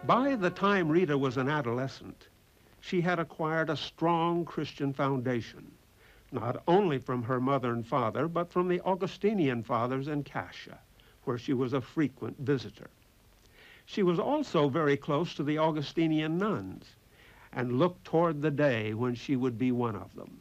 By the time Rita was an adolescent, she had acquired a strong Christian foundation, not only from her mother and father, but from the Augustinian fathers in Cascia, where she was a frequent visitor. She was also very close to the Augustinian nuns and looked toward the day when she would be one of them.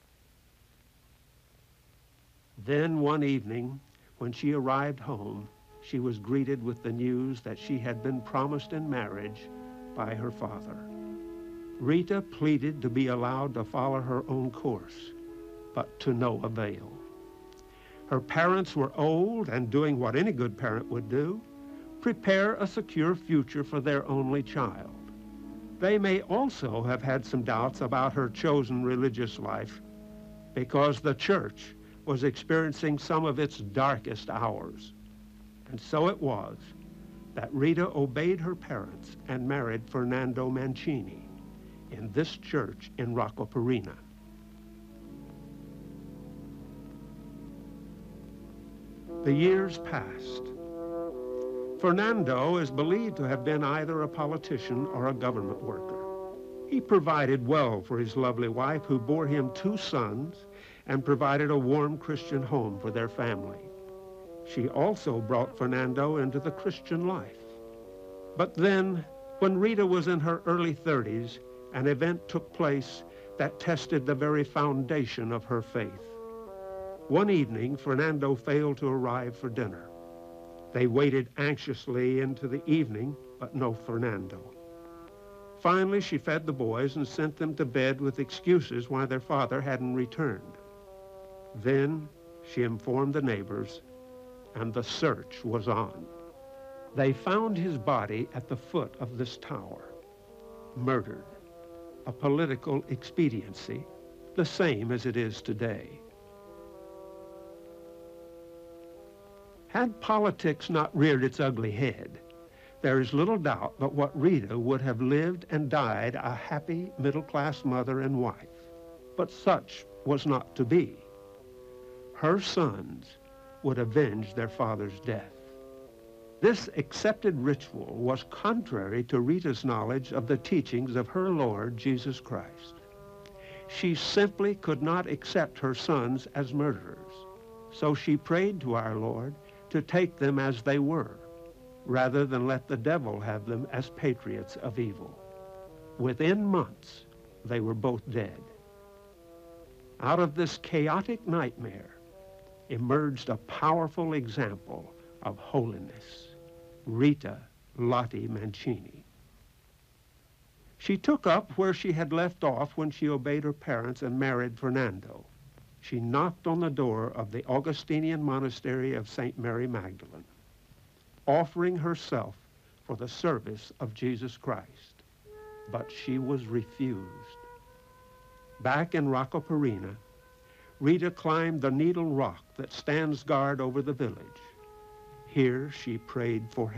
Then one evening, when she arrived home, she was greeted with the news that she had been promised in marriage by her father. Rita pleaded to be allowed to follow her own course, but to no avail. Her parents were old and doing what any good parent would do, prepare a secure future for their only child. They may also have had some doubts about her chosen religious life because the church was experiencing some of its darkest hours. And so it was that Rita obeyed her parents and married Fernando Mancini in this church in Rocco Purina. The years passed. Fernando is believed to have been either a politician or a government worker. He provided well for his lovely wife, who bore him 2 sons and provided a warm Christian home for their family. She also brought Fernando into the Christian life. But then, when Rita was in her early 30s, an event took place that tested the very foundation of her faith. One evening, Fernando failed to arrive for dinner. They waited anxiously into the evening, but no Fernando. Finally, she fed the boys and sent them to bed with excuses why their father hadn't returned. Then she informed the neighbors, and the search was on. They found his body at the foot of this tower, murdered, a political expediency, the same as it is today. Had politics not reared its ugly head, there is little doubt but what Rita would have lived and died a happy middle-class mother and wife. But such was not to be. Her sons would avenge their father's death. This accepted ritual was contrary to Rita's knowledge of the teachings of her Lord Jesus Christ. She simply could not accept her sons as murderers, so she prayed to our Lord to take them as they were, rather than let the devil have them as patriots of evil. Within months, they were both dead. Out of this chaotic nightmare emerged a powerful example of holiness, Rita Lotti Mancini. She took up where she had left off when she obeyed her parents and married Fernando. She knocked on the door of the Augustinian monastery of St. Mary Magdalene, offering herself for the service of Jesus Christ. But she was refused. Back in Rocco Purina, Rita climbed the Needle Rock that stands guard over the village. Here she prayed for